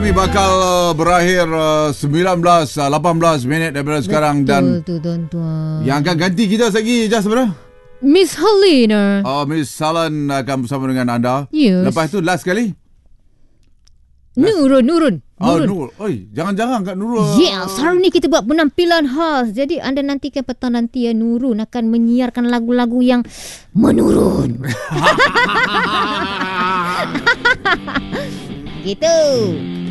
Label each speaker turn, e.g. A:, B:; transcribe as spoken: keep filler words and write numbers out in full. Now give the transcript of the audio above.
A: Ini bakal uh, berakhir uh, sembilan belas, lapan belas minit daripada sekarang. Dan
B: betul tu tuan-tuan.
A: yang akan ganti kita lagi Jas sebenarnya
B: Miss Helena.
A: Oh, Miss Salan akan bersama dengan anda.
B: Yes.
A: Lepas tu last kali
B: Nurun, Nurun.
A: Oh,
B: Nurun.
A: Nur. Oi, jangan-jangan Kak Nurul.
B: Yes, hari ni kita buat penampilan khas. Jadi anda nantikan petang nanti ya, Nurun akan menyiarkan lagu-lagu yang menurun. Gitu.